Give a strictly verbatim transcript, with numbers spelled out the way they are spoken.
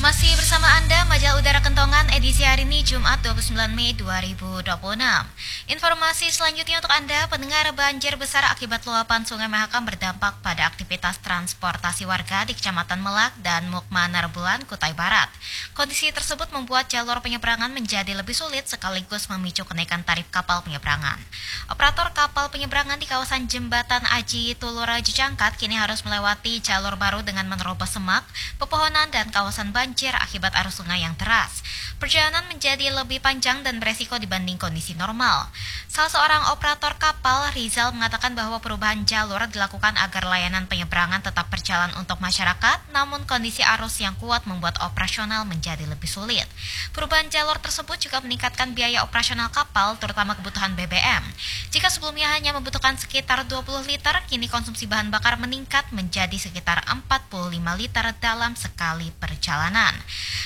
Masih bersama Anda, Majalah Udara Kentongan edisi hari ini Jumat dua puluh sembilan Mei dua ribu dua puluh enam. Informasi selanjutnya untuk Anda, pendengar, banjir besar akibat luapan Sungai Mahakam berdampak pada aktivitas transportasi warga di Kecamatan Melak dan Mukmanar Bulan, Kutai Barat. Kondisi tersebut membuat jalur penyeberangan menjadi lebih sulit sekaligus memicu kenaikan tarif kapal penyeberangan. Operator kapal penyeberangan di kawasan Jembatan Aji Tulura Jejangkat kini harus melewati jalur baru dengan menerobos semak, pepohonan, dan kawasan banjir akibat arus sungai yang deras. Perjalanan menjadi lebih panjang dan beresiko dibanding kondisi normal. Salah seorang operator kapal, Rizal, mengatakan bahwa perubahan jalur dilakukan agar layanan penyeberangan tetap berjalan untuk masyarakat, namun kondisi arus yang kuat membuat operasional menjadi lebih sulit. Perubahan jalur tersebut juga meningkatkan biaya operasional kapal, terutama kebutuhan B B M. Jika sebelumnya hanya membutuhkan sekitar dua puluh liter, kini konsumsi bahan bakar meningkat menjadi sekitar empat puluh lima liter dalam sekali perjalanan.